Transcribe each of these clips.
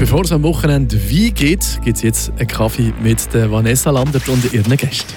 Bevor es am Wochenende Wein gibt, gibt es jetzt einen Kaffee mit der Vanessa Landert und ihren Gästen.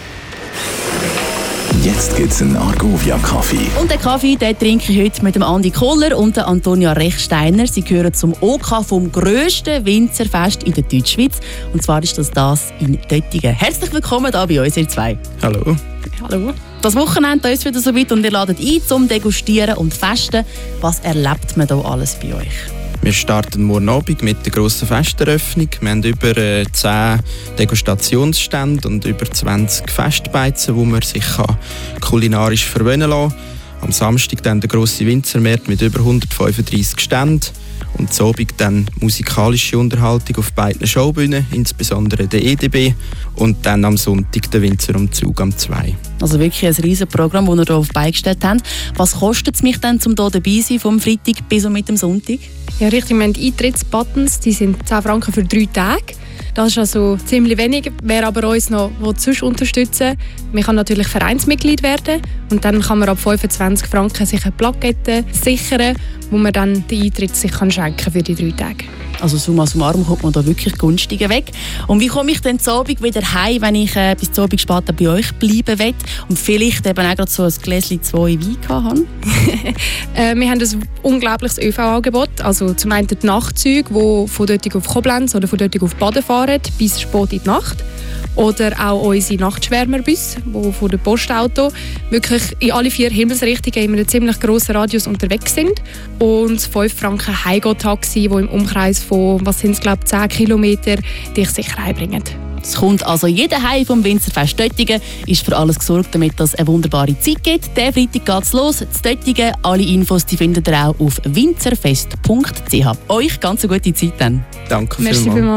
Jetzt gibt es einen Argovia-Kaffee. Und den Kaffee den trinke ich heute mit dem Andi Kohler und der Antonia Rechsteiner. Sie gehören zum OK vom grössten Winzerfest in der Deutschschweiz. Und zwar ist das in Döttingen. Herzlich willkommen hier bei uns, ihr zwei. Hallo. Hallo. Das Wochenende ist wieder so weit und ihr ladet ein zum Degustieren und Festen. Was erlebt man hier alles bei euch? Wir starten morgen Abend mit der grossen Festeröffnung. Wir haben über 10 Degustationsstände und über 20 Festbeizen, wo man sich kulinarisch verwöhnen kann. Am Samstag dann der grosse Winzermarkt mit über 135 Ständen. Und am Abend dann musikalische Unterhaltung auf beiden Showbühnen, insbesondere der EDB. Und dann am Sonntag der Winzerumzug am 2. Also wirklich ein riesiges Programm, das ihr hier auf beigestellt habt. Was kostet es mich denn, um hier dabei zu sein, vom Freitag bis mit dem Sonntag? Ja, richtig. Wir haben Eintrittsbuttons, die sind 10 Franken für 3 Tage. Das ist also ziemlich wenig. Wer aber uns noch sonst unterstützen will, man kann natürlich Vereinsmitglied werden. Und dann kann man ab 25 Franken sich eine Plakette sichern, wo man dann den Eintritt sich schenken für die 3 Tage. Also summa summarum kommt man da wirklich günstiger weg. Und wie komme ich denn zu Abend wieder heim, wenn ich bis zu Abend später bei euch bleiben will und vielleicht eben auch gerade so ein Gläschen 2 Wein habe? Wir haben ein unglaubliches ÖV-Angebot. Also zum einen die Nachtzüge, die von dort auf Koblenz oder von dort auf Baden fahren, bis spät in die Nacht. Oder auch unsere Nachtschwärmerbusse, die von dem Postauto wirklich in alle 4 Himmelsrichtungen in einem ziemlich grossen Radius unterwegs sind. Und das 5 Franken Heigo-Taxi, das im Umkreis von, 10 Kilometer dich sicher heimbringen. Es kommt also jeder heim vom Winzerfest Döttingen. Ist für alles gesorgt, damit es eine wunderbare Zeit gibt. Der Freitag geht es los. In Döttingen. Alle Infos die findet ihr auch auf winzerfest.ch. Euch ganz eine gute Zeit dann. Danke vielmals.